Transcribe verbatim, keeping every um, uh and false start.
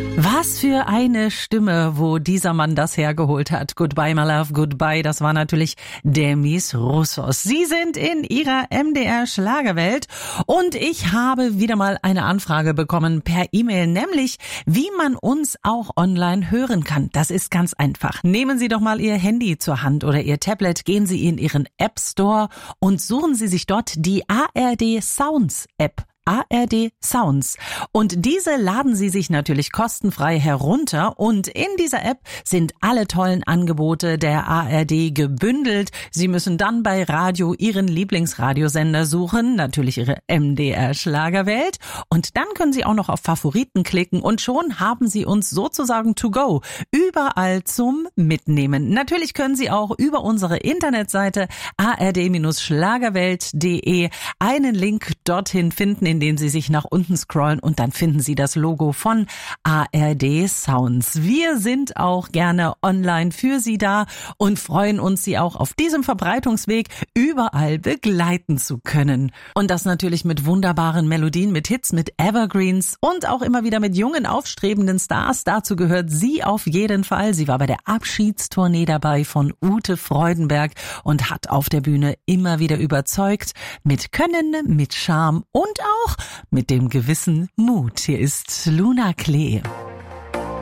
Was für eine Stimme, wo dieser Mann das hergeholt hat. Goodbye, my love, goodbye. Das war natürlich Demis Roussos. Sie sind in ihrer M D R-Schlagerwelt und ich habe wieder mal eine Anfrage bekommen per E-Mail, nämlich wie man uns auch online hören kann. Das ist ganz einfach. Nehmen Sie doch mal Ihr Handy zur Hand oder Ihr Tablet, gehen Sie in Ihren App Store und suchen Sie sich dort die A R D Sounds App. A R D Sounds. Und diese laden Sie sich natürlich kostenfrei herunter und in dieser App sind alle tollen Angebote der A R D gebündelt. Sie müssen dann bei Radio Ihren Lieblingsradiosender suchen, natürlich Ihre M D R Schlagerwelt, und dann können Sie auch noch auf Favoriten klicken und schon haben Sie uns sozusagen to go, überall zum Mitnehmen. Natürlich können Sie auch über unsere Internetseite a r d Schlagerwelt punkt de einen Link dorthin finden, in indem Sie sich nach unten scrollen und dann finden Sie das Logo von A R D Sounds. Wir sind auch gerne online für Sie da und freuen uns, Sie auch auf diesem Verbreitungsweg überall begleiten zu können. Und das natürlich mit wunderbaren Melodien, mit Hits, mit Evergreens und auch immer wieder mit jungen, aufstrebenden Stars. Dazu gehört sie auf jeden Fall. Sie war bei der Abschiedstournee dabei von Ute Freudenberg und hat auf der Bühne immer wieder überzeugt mit Können, mit Charme und auch mit dem gewissen Mut. Hier ist Luna Klee.